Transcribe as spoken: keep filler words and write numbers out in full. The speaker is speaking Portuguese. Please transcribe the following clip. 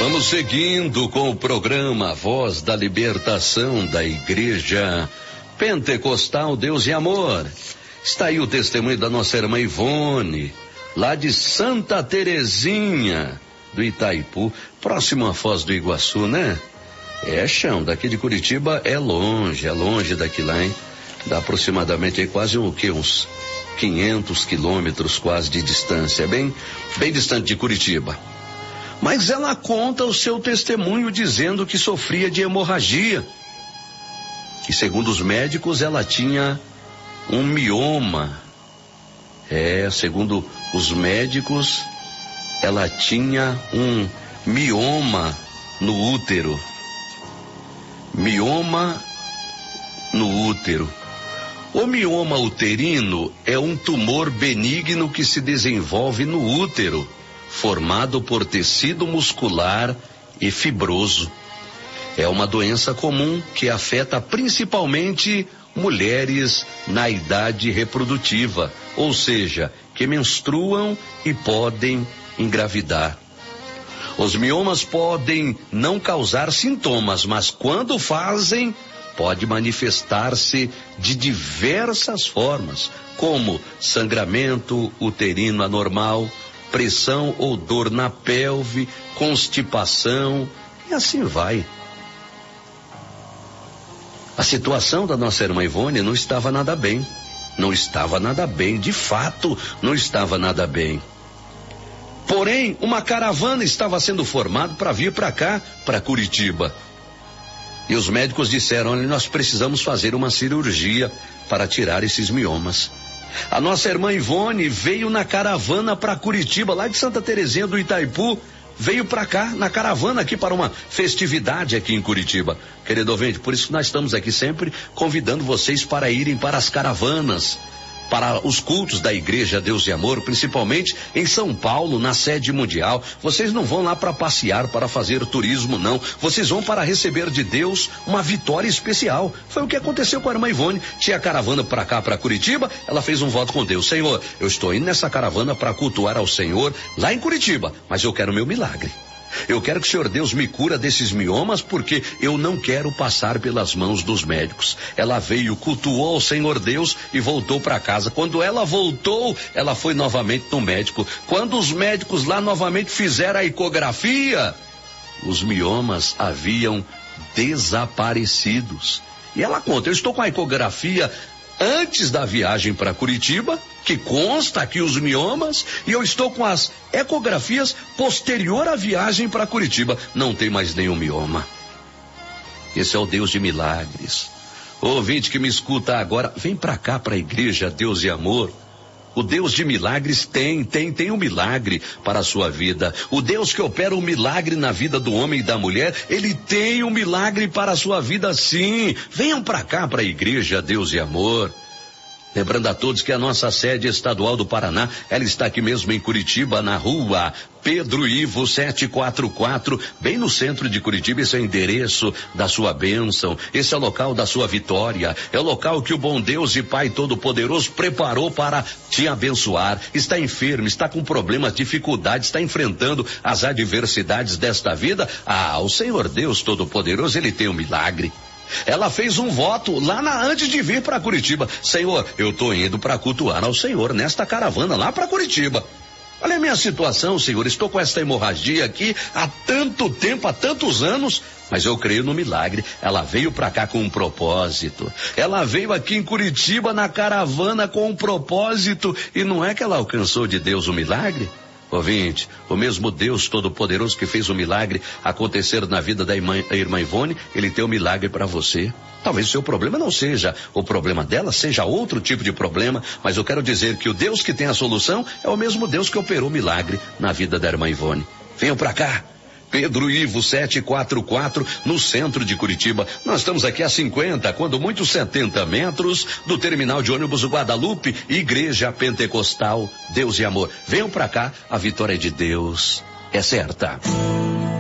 Vamos seguindo com o programa Voz da Libertação da Igreja Pentecostal Deus e Amor. Está aí o testemunho da nossa irmã Ivone, lá de Santa Terezinha do Itaipu, próximo à Foz do Iguaçu, né? É chão, daqui de Curitiba é longe, é longe daqui lá, hein? Dá aproximadamente aí quase o quê? Uns quinhentos quilômetros quase de distância, bem, bem distante de Curitiba. Mas ela conta o seu testemunho dizendo que sofria de hemorragia. E segundo os médicos, ela tinha um mioma. É, segundo os médicos, ela tinha um mioma no útero. Mioma no útero. O mioma uterino é um tumor benigno que se desenvolve no útero, formado por tecido muscular e fibroso. É uma doença comum que afeta principalmente mulheres na idade reprodutiva, ou seja, que menstruam e podem engravidar. Os miomas podem não causar sintomas, mas quando fazem, pode manifestar-se de diversas formas, como sangramento uterino anormal, pressão ou dor na pelve, constipação, e assim vai. A situação da nossa irmã Ivone não estava nada bem. Não estava nada bem, de fato, não estava nada bem. Porém, uma caravana estava sendo formada para vir para cá, para Curitiba. E os médicos disseram: olha, nós precisamos fazer uma cirurgia para tirar esses miomas. A nossa irmã Ivone veio na caravana para Curitiba, lá de Santa Terezinha do Itaipu, veio para cá, na caravana aqui para uma festividade aqui em Curitiba. Querido ouvinte, por isso que nós estamos aqui sempre convidando vocês para irem para as caravanas, para os cultos da Igreja Deus e Amor, principalmente em São Paulo, na sede mundial. Vocês não vão lá para passear, para fazer turismo, não. Vocês vão para receber de Deus uma vitória especial. Foi o que aconteceu com a irmã Ivone. Tinha caravana para cá, para Curitiba, ela fez um voto com Deus: Senhor, eu estou indo nessa caravana para cultuar ao Senhor lá em Curitiba, mas eu quero o meu milagre. Eu quero que o Senhor Deus me cura desses miomas, porque eu não quero passar pelas mãos dos médicos. Ela veio, cultuou ao Senhor Deus e voltou para casa. Quando ela voltou, ela foi novamente no médico. Quando os médicos lá novamente fizeram a ecografia, os miomas haviam desaparecidos. E ela conta: eu estou com a ecografia antes da viagem para Curitiba, que consta aqui os miomas, e eu estou com as ecografias posterior à viagem para Curitiba. Não tem mais nenhum mioma. Esse é o Deus de milagres. O ouvinte que me escuta agora, vem para cá, para a Igreja Deus e Amor. O Deus de milagres tem, tem, tem um milagre para a sua vida. O Deus que opera um milagre na vida do homem e da mulher, ele tem um milagre para a sua vida, sim. Venham para cá, para a Igreja Deus e Amor. Lembrando a todos que a nossa sede estadual do Paraná, ela está aqui mesmo em Curitiba, na rua Pedro Ivo setecentos e quarenta e quatro, bem no centro de Curitiba. Esse é o endereço da sua bênção, esse é o local da sua vitória, é o local que o bom Deus e Pai Todo-Poderoso preparou para te abençoar. Está enfermo, está com problemas, dificuldades, está enfrentando as adversidades desta vida? Ah, o Senhor Deus Todo-Poderoso, ele tem um milagre. Ela fez um voto lá na, antes de vir para Curitiba: Senhor, eu estou indo para cultuar ao Senhor nesta caravana lá para Curitiba. Olha a minha situação, Senhor, estou com esta hemorragia aqui há tanto tempo, há tantos anos, mas eu creio no milagre. Ela veio para cá com um propósito. Ela veio aqui em Curitiba na caravana com um propósito, e não é que ela alcançou de Deus o milagre? Ouvinte, o mesmo Deus Todo-Poderoso que fez o milagre acontecer na vida da irmã, a irmã Ivone, ele tem um milagre para você. Talvez o seu problema não seja o problema dela, seja outro tipo de problema, mas eu quero dizer que o Deus que tem a solução é o mesmo Deus que operou o milagre na vida da irmã Ivone. Venham para cá. Pedro Ivo setecentos e quarenta e quatro, no centro de Curitiba. Nós estamos aqui a cinquenta, quando muito setenta metros do terminal de ônibus Guadalupe, Igreja Pentecostal Deus e Amor. Venham para cá, a vitória de Deus é certa.